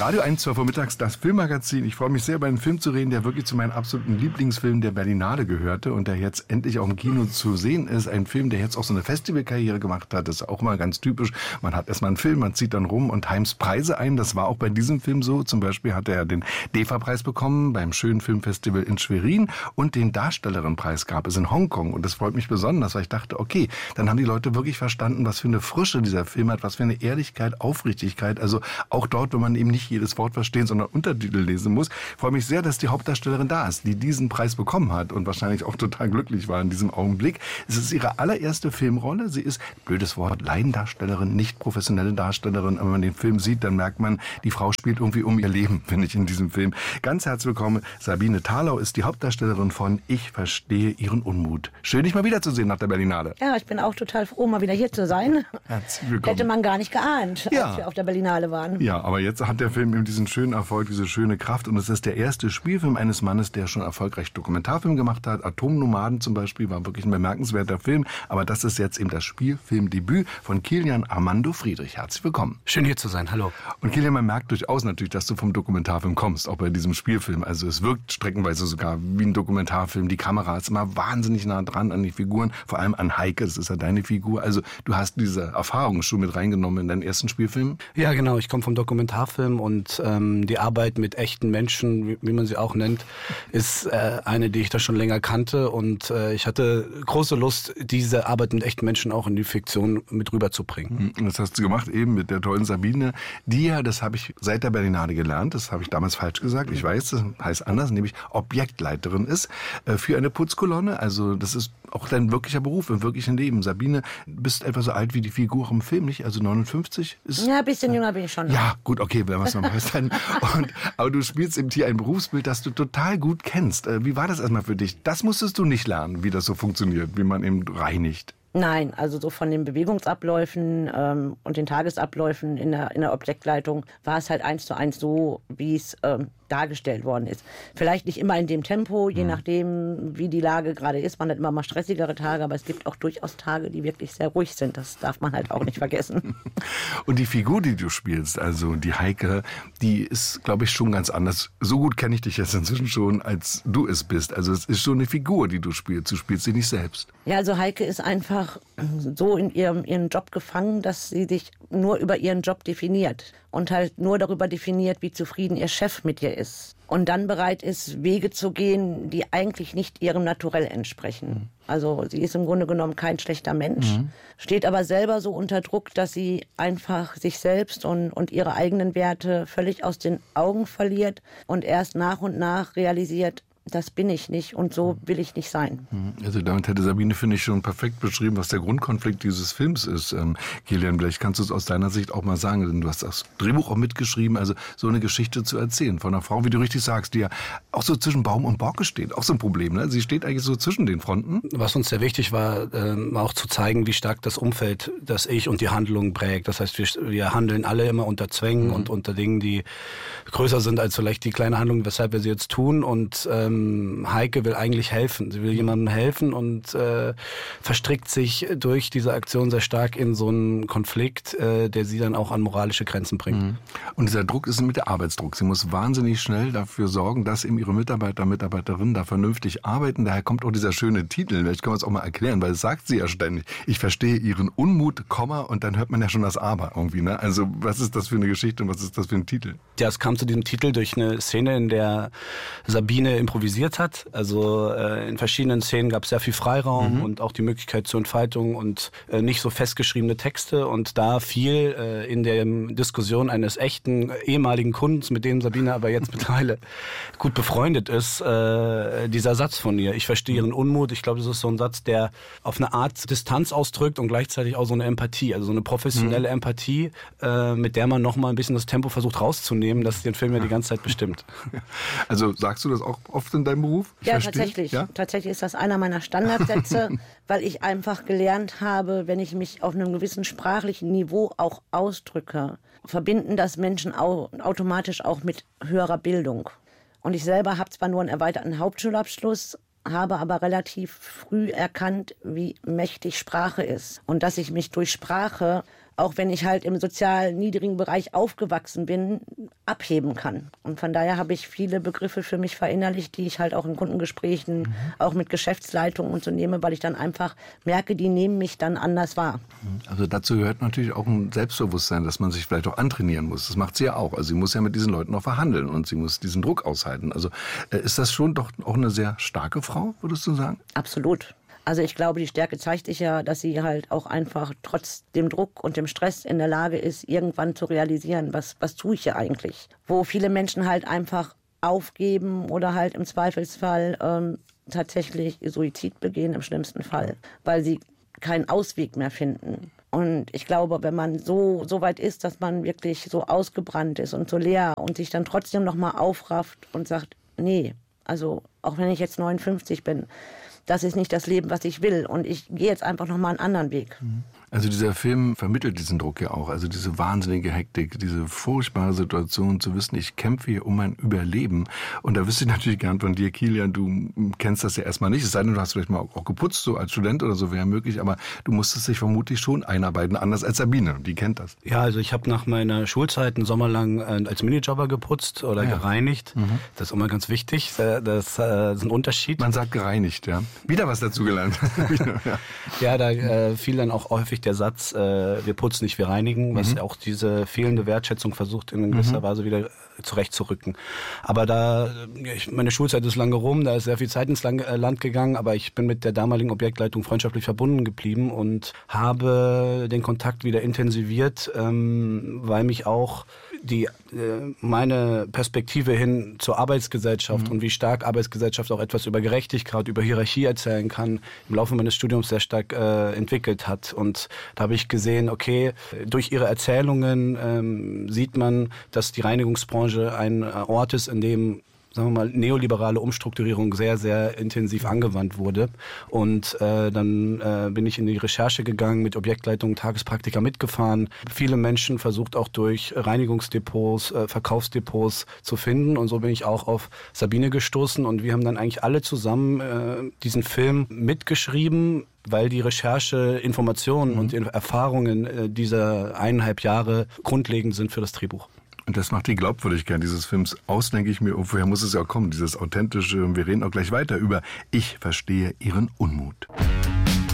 Radio 1, 12 Uhr mittags, das Filmmagazin. Ich freue mich sehr, über einen Film zu reden, der wirklich zu meinen absoluten Lieblingsfilmen der Berlinale gehörte und der jetzt endlich auch im Kino zu sehen ist. Ein Film, der jetzt auch so eine Festivalkarriere gemacht hat. Das ist auch mal ganz typisch. Man hat erstmal einen Film, man zieht dann rum und heimst Preise ein. Das war auch bei diesem Film so. Zum Beispiel hat er den DEFA-Preis bekommen beim schönen Filmfestival in Schwerin und den Darstellerinnenpreis gab es in Hongkong. Und das freut mich besonders, weil ich dachte, okay, dann haben die Leute wirklich verstanden, was für eine Frische dieser Film hat, was für eine Ehrlichkeit, Aufrichtigkeit. Also auch dort, wenn man eben nicht jedes Wort verstehen, sondern Untertitel lesen muss. Ich freue mich sehr, dass die Hauptdarstellerin da ist, die diesen Preis bekommen hat und wahrscheinlich auch total glücklich war in diesem Augenblick. Es ist ihre allererste Filmrolle. Sie ist, blödes Wort, Laiendarstellerin, nicht professionelle Darstellerin. Aber wenn man den Film sieht, dann merkt man, die Frau spielt irgendwie um ihr Leben, finde ich, in diesem Film. Ganz herzlich willkommen. Sabine Thalau ist die Hauptdarstellerin von Ich verstehe Ihren Unmut. Schön, dich mal wiederzusehen nach der Berlinale. Ja, ich bin auch total froh, mal wieder hier zu sein. Herzlich willkommen. Hätte man gar nicht geahnt, als wir auf der Berlinale waren. Ja, aber jetzt hat der Film eben diesen schönen Erfolg, diese schöne Kraft. Und es ist der erste Spielfilm eines Mannes, der schon erfolgreich Dokumentarfilm gemacht hat. Atomnomaden zum Beispiel war wirklich ein bemerkenswerter Film. Aber das ist jetzt eben das Spielfilmdebüt von Kilian Armando Friedrich. Herzlich willkommen. Schön hier zu sein, hallo. Und Kilian, man merkt durchaus natürlich, dass du vom Dokumentarfilm kommst, auch bei diesem Spielfilm. Also es wirkt streckenweise sogar wie ein Dokumentarfilm. Die Kamera ist immer wahnsinnig nah dran an die Figuren, vor allem an Heike, das ist ja deine Figur. Also du hast diese Erfahrung schon mit reingenommen in deinen ersten Spielfilm? Ja, genau. Ich komme vom Dokumentarfilm und die Arbeit mit echten Menschen, wie man sie auch nennt, ist eine, die ich da schon länger kannte. Und ich hatte große Lust, diese Arbeit mit echten Menschen auch in die Fiktion mit rüberzubringen. Und das hast du gemacht eben mit der tollen Sabine, die ja, das habe ich seit der Berlinale gelernt, das habe ich damals falsch gesagt, ich weiß, das heißt anders, nämlich Objektleiterin ist für eine Putzkolonne. Also das ist auch dein wirklicher Beruf im wirklichen Leben. Sabine, du bist etwa so alt wie die Figur im Film, nicht? Also 59? Ist, ja, ein bisschen jünger bin ich schon. Ja, gut, okay, wenn wir es nochmal dann. Aber du spielst eben hier ein Berufsbild, das du total gut kennst. Wie war das erstmal für dich? Das musstest du nicht lernen, wie das so funktioniert, wie man eben reinigt. Nein, also so von den Bewegungsabläufen und den Tagesabläufen in der Objektleitung war es halt 1:1 so, wie es dargestellt worden ist. Vielleicht nicht immer in dem Tempo, je nachdem, wie die Lage gerade ist. Man hat immer mal stressigere Tage, aber es gibt auch durchaus Tage, die wirklich sehr ruhig sind. Das darf man halt auch nicht vergessen. Und die Figur, die du spielst, also die Heike, die ist, glaube ich, schon ganz anders. So gut kenne ich dich jetzt inzwischen schon, als du es bist. Also es ist schon eine Figur, die du spielst. Du spielst sie nicht selbst. Ja, also Heike ist einfach so in ihren Job gefangen, dass sie sich nur über ihren Job definiert und halt nur darüber definiert, wie zufrieden ihr Chef mit ihr ist. Und dann bereit ist, Wege zu gehen, die eigentlich nicht ihrem Naturell entsprechen. Also sie ist im Grunde genommen kein schlechter Mensch, steht aber selber so unter Druck, dass sie einfach sich selbst und ihre eigenen Werte völlig aus den Augen verliert und erst nach und nach realisiert, das bin ich nicht und so will ich nicht sein. Also damit hätte Sabine, finde ich, schon perfekt beschrieben, was der Grundkonflikt dieses Films ist. Kilian, vielleicht kannst du es aus deiner Sicht auch mal sagen, denn du hast das Drehbuch auch mitgeschrieben, also so eine Geschichte zu erzählen von einer Frau, wie du richtig sagst, die ja auch so zwischen Baum und Borke steht. Auch so ein Problem, ne? Sie steht eigentlich so zwischen den Fronten. Was uns sehr wichtig war, auch zu zeigen, wie stark das Umfeld, das Ich und die Handlung prägt. Das heißt, wir handeln alle immer unter Zwängen und unter Dingen, die größer sind als vielleicht die kleine Handlung, weshalb wir sie jetzt tun. Und Heike will eigentlich helfen. Sie will jemandem helfen und verstrickt sich durch diese Aktion sehr stark in so einen Konflikt, der sie dann auch an moralische Grenzen bringt. Und dieser Druck ist mit der Arbeitsdruck. Sie muss wahnsinnig schnell dafür sorgen, dass eben ihre Mitarbeiterinnen da vernünftig arbeiten. Daher kommt auch dieser schöne Titel. Vielleicht können wir es auch mal erklären, weil es sagt sie ja ständig. Ich verstehe Ihren Unmut, Komma, und dann hört man ja schon das Aber irgendwie, ne? Also was ist das für eine Geschichte und was ist das für ein Titel? Ja, es kam zu diesem Titel durch eine Szene, in der Sabine improvisiert hat. Also in verschiedenen Szenen gab es sehr viel Freiraum und auch die Möglichkeit zur Entfaltung und nicht so festgeschriebene Texte. Und da fiel in der Diskussion eines echten ehemaligen Kundens, mit dem Sabine aber jetzt mittlerweile gut befreundet ist, dieser Satz von ihr. Ich verstehe ihren Unmut. Ich glaube, das ist so ein Satz, der auf eine Art Distanz ausdrückt und gleichzeitig auch so eine Empathie, also so eine professionelle Empathie, mit der man nochmal ein bisschen das Tempo versucht rauszunehmen, das den Film ja die ganze Zeit bestimmt. Also sagst du das auch oft in deinem Beruf? Ja, tatsächlich. Ja? Tatsächlich ist das einer meiner Standardsätze, weil ich einfach gelernt habe, wenn ich mich auf einem gewissen sprachlichen Niveau auch ausdrücke, verbinden das Menschen automatisch auch mit höherer Bildung. Und ich selber habe zwar nur einen erweiterten Hauptschulabschluss, habe aber relativ früh erkannt, wie mächtig Sprache ist und dass ich mich durch Sprache auch wenn ich halt im sozial niedrigen Bereich aufgewachsen bin, abheben kann. Und von daher habe ich viele Begriffe für mich verinnerlicht, die ich halt auch in Kundengesprächen, auch mit Geschäftsleitungen und so nehme, weil ich dann einfach merke, die nehmen mich dann anders wahr. Also dazu gehört natürlich auch ein Selbstbewusstsein, dass man sich vielleicht auch antrainieren muss. Das macht sie ja auch. Also sie muss ja mit diesen Leuten auch verhandeln und sie muss diesen Druck aushalten. Also ist das schon doch auch eine sehr starke Frau, würdest du sagen? Absolut. Also ich glaube, die Stärke zeigt sich ja, dass sie halt auch einfach trotz dem Druck und dem Stress in der Lage ist, irgendwann zu realisieren, was tue ich hier eigentlich? Wo viele Menschen halt einfach aufgeben oder halt im Zweifelsfall tatsächlich Suizid begehen, im schlimmsten Fall, weil sie keinen Ausweg mehr finden. Und ich glaube, wenn man so weit ist, dass man wirklich so ausgebrannt ist und so leer und sich dann trotzdem nochmal aufrafft und sagt, nee, also auch wenn ich jetzt 59 bin, das ist nicht das Leben, was ich will. Und ich gehe jetzt einfach nochmal einen anderen Weg. Also dieser Film vermittelt diesen Druck ja auch. Also diese wahnsinnige Hektik, diese furchtbare Situation zu wissen, ich kämpfe hier um mein Überleben. Und da wüsste ich natürlich gern von dir, Kilian, du kennst das ja erstmal nicht. Es sei denn, du hast vielleicht mal auch geputzt, so als Student oder so wäre möglich. Aber du musstest dich vermutlich schon einarbeiten, anders als Sabine. Die kennt das. Ja, also ich habe nach meiner Schulzeit einen Sommer lang als Minijobber geputzt oder gereinigt. Das ist immer ganz wichtig. Das ist ein Unterschied. Man sagt gereinigt, ja. Wieder was dazugelernt. Ja, da fiel dann auch häufig der Satz, wir putzen nicht, wir reinigen, was auch diese fehlende Wertschätzung versucht in gewisser Weise wieder zurechtzurücken. Aber meine Schulzeit ist lange rum, da ist sehr viel Zeit ins Land gegangen, aber ich bin mit der damaligen Objektleitung freundschaftlich verbunden geblieben und habe den Kontakt wieder intensiviert, weil mich auch meine Perspektive hin zur Arbeitsgesellschaft und wie stark Arbeitsgesellschaft auch etwas über Gerechtigkeit, über Hierarchie erzählen kann, im Laufe meines Studiums sehr stark entwickelt hat. Und da habe ich gesehen, okay, durch ihre Erzählungen sieht man, dass die Reinigungsbranche ein Ort ist, in dem, sagen wir mal, neoliberale Umstrukturierung sehr, sehr intensiv angewandt wurde. Und dann bin ich in die Recherche gegangen, mit Objektleitung, Tagespraktika mitgefahren. Viele Menschen versucht auch durch Reinigungsdepots, Verkaufsdepots zu finden. Und so bin ich auch auf Sabine gestoßen. Und wir haben dann eigentlich alle zusammen diesen Film mitgeschrieben, weil die Recherche, Informationen und Erfahrungen dieser 1,5 Jahre grundlegend sind für das Drehbuch. Und das macht die Glaubwürdigkeit dieses Films aus, denke ich mir. Woher muss es ja auch kommen, dieses Authentische. Wir reden auch gleich weiter über Ich verstehe Ihren Unmut.